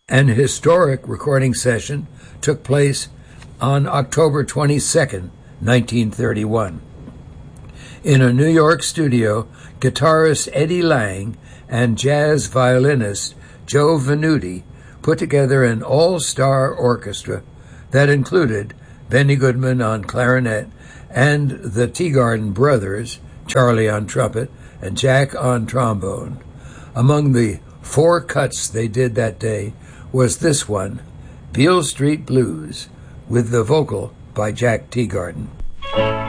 An historic recording session took place on October 22, 1931. In a New York studio, guitarist Eddie Lang and jazz violinist Joe Venuti put together an all-star orchestra that included Benny Goodman on clarinet and the Teagarden brothers, Charlie on trumpet and Jack on trombone. Among the 4 cuts they did that day was this one, Beale Street Blues, with the vocal by Jack Teagarden.